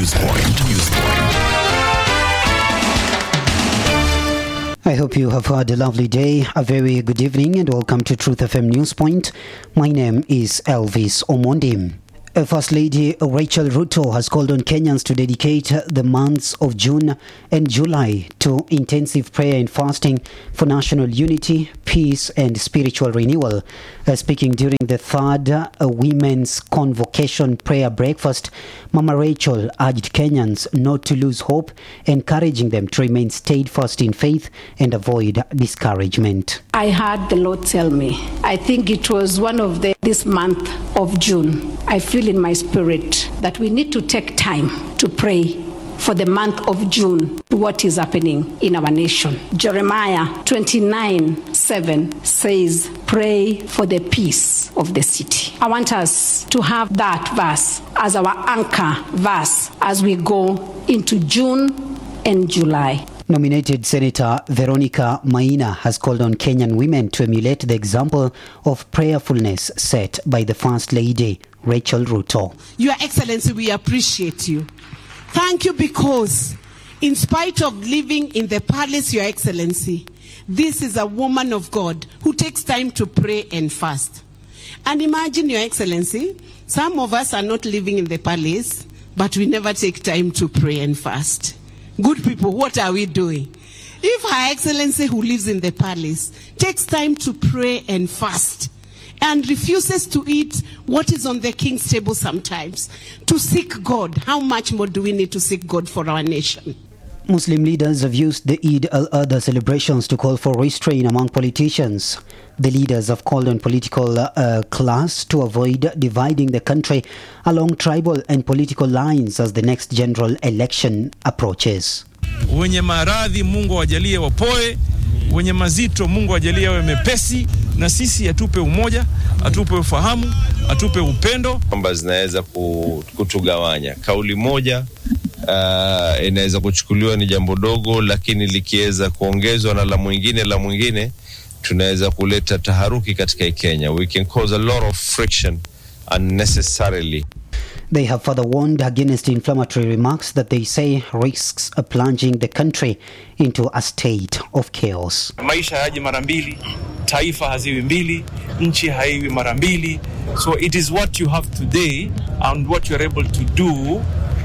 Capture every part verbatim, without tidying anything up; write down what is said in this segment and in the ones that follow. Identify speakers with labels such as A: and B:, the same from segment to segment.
A: Newspoint. Newspoint.
B: I hope you have had a lovely day, a very good evening, and welcome to Truth F M Newspoint. My name is Elvis Omondi. First Lady Rachel Ruto has called on Kenyans to dedicate the months of June and July to intensive prayer and fasting for national unity, peace and spiritual renewal. Uh, speaking during the third uh, Women's Convocation Prayer Breakfast, Mama Rachel urged Kenyans not to lose hope, encouraging them to remain steadfast in faith and avoid discouragement.
C: I heard the Lord tell me, I think it was one of the this month of June, I feel in my spirit that we need to take time to pray for the month of June, what is happening in our nation. Jeremiah twenty-nine seven says, pray for the peace of the city. I want us to have that verse as our anchor verse as we go into June and July.
B: Nominated Senator Veronica Maina has called on Kenyan women to emulate the example of prayerfulness set by the First Lady, Rachel Ruto.
D: Your Excellency, we appreciate you. Thank you because in spite of living in the palace, Your Excellency, this is a woman of God who takes time to pray and fast. And imagine, Your Excellency, some of us are not living in the palace, but we never take time to pray and fast. Good people, what are we doing? If Her Excellency, who lives in the palace, takes time to pray and fast and refuses to eat what is on the king's table sometimes, to seek God, how much more do we need to seek God for our nation?
B: Muslim leaders have used the Eid al-Adha celebrations to call for restraint among politicians. The leaders have called on political uh, class to avoid dividing the country along tribal and political lines as the next general election approaches.
E: Wenye maradhi Mungu wajalie wapoe, wenye mazito Mungu wajalie wawe mepesi, na sisi atupe umoja, atupe ufahamu, atupe upendo.
F: Kwamba zinaweza kutugawanya. Kauli moja uh, inaweza kuchukuliwa ni jambo dogo, lakini likiweza kuongezwa na la mwingine la mwingine, tunaweza kuleta taharuki katika Kenya. We can cause a lot of friction unnecessarily.
B: They have further warned against inflammatory remarks that they say risks of plunging the country into a state of chaos.
E: Maisha haji mara mbili, taifa haziwi mbili, nchi haiwi mara mbili. So it is what you have today and what you are able to do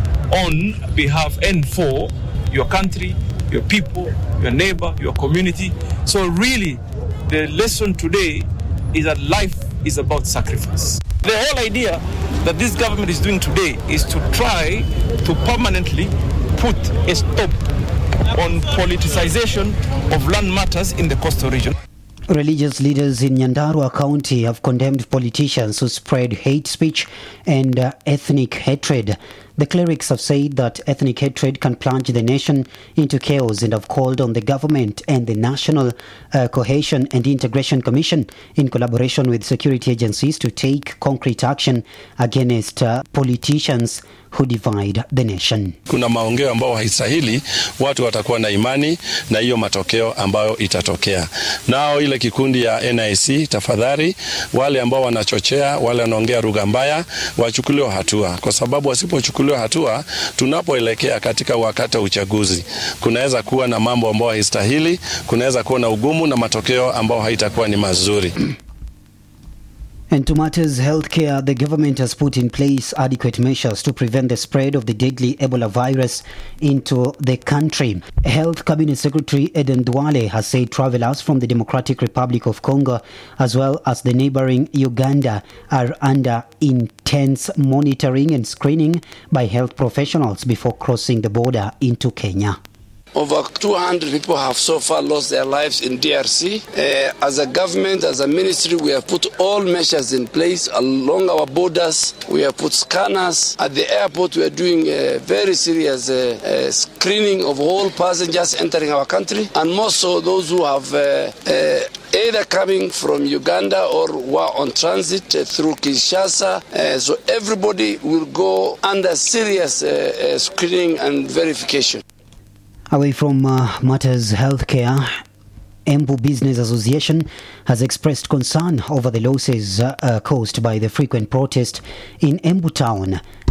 E: on behalf and for your country, your people, your neighbor, your community. So really, the lesson today is that life is about sacrifice. The whole idea that this government is doing today is to try to permanently put a stop on politicization of land matters in the coastal region.
B: Religious leaders in Nyandarua County have condemned politicians who spread hate speech and uh, ethnic hatred. The clerics have said that ethnic hatred can plunge the nation into chaos and have called on the government and the National uh, Cohesion and Integration Commission in collaboration with security agencies to take concrete action against uh, politicians who divide the nation.
G: Kuna maongeo ambao haistahili, watu watakuwa na imani na hiyo matokeo ambayo itatokea. Nao ile kikundi ya N I C, tafadhali wale ambao wanachochea, wale wanaongea lugha mbaya, wachukuliwe hatua, kwa sababu wasipochukuliwa hatua, tunapoelekea katika wakati wa uchaguzi, kunaweza kuwa na mambo ambayo haistahili, kunaweza kuwa na ugumu na matokeo ambayo haitakuwa ni mazuri.
B: And to matters healthcare, the government has put in place adequate measures to prevent the spread of the deadly Ebola virus into the country. Health Cabinet Secretary Eden Duale has said travelers from the Democratic Republic of Congo as well as the neighboring Uganda are under intense monitoring and screening by health professionals before crossing the border into Kenya.
H: Over two hundred people have so far lost their lives in D R C. Uh, as a government, as a ministry, we have put all measures in place along our borders. We have put scanners. At the airport, we are doing a very serious uh, uh, screening of all passengers entering our country, and more so those who have uh, uh, either coming from Uganda or were on transit uh, through Kinshasa. Uh, so everybody will go under serious uh, uh, screening and verification.
B: Away from uh, matters healthcare, Embu Business Association has expressed concern over the losses uh, uh, caused by the frequent protest in Embu town.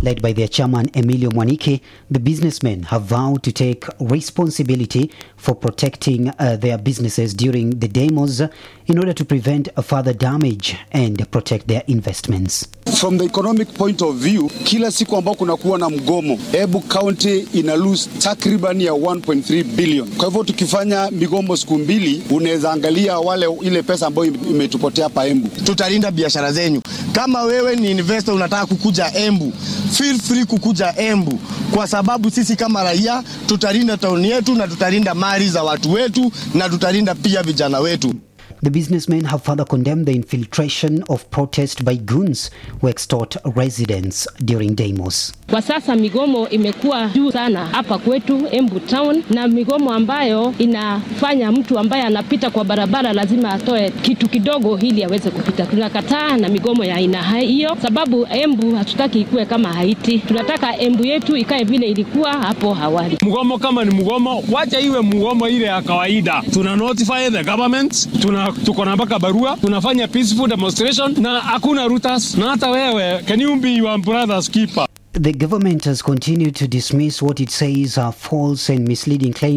B: Led by their chairman Emilio Mwaniki, the businessmen have vowed to take responsibility for protecting uh, their businesses during the demos in order to prevent a further damage and protect their investments.
A: From the economic point of view, kila siku ambao kuna kuwa na mgomo, Embu County ina lose takriban ya one point three billion. Kwa hivyo tukifanya migomo siku mbili, unaweza angalia wale ile pesa ambayo imetupotea hapa Embu.
I: Tutalinda biashara zenyu. Kama wewe ni investor unataka kukuja Embu, feel free kukuja Embu, kwa sababu sisi kama raia tutalinda tauni yetu na tutalinda mali za watu wetu na tutalinda pia vijana wetu.
B: The businessmen have further condemned the infiltration of protest by goons who extort residents during demos.
J: Kwa sasa migomo imekuwa juu sana hapa kwetu Embu Town, na migomo ambayo inafanya mtu ambaye anapita kwa barabara lazima atoe kitu kidogo ili aweze kupita. Tunakataa na migomo ya aina hiyo, sababu Embu hatutaki ikue kama Haiti. Tunataka Embu yetu ikae vile ilikuwa hapo awali.
K: Mgomo kama ni mgomo, wacha iwe mgomo ile ya kawaida. Tuna notify the government, tuna tuko na mpaka barua, tunafanya peaceful demonstration na hakuna routers, na hata wewe can you be your brother's keeper?
B: The government has continued to dismiss what it says are false and misleading claims